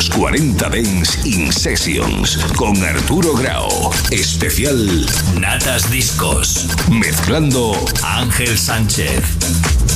los 40 Dance in Sessions con Arturo Grau. Especial Natas Discos. Mezclando Ángel Sánchez.